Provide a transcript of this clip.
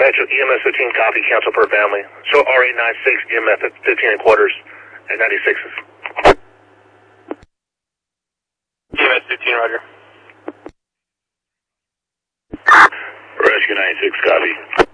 dispatch of EMS 15 copy, cancel per family. Show R896, EMS 15 and quarters, and 96s. EMS 15, roger. Rescue 96, copy.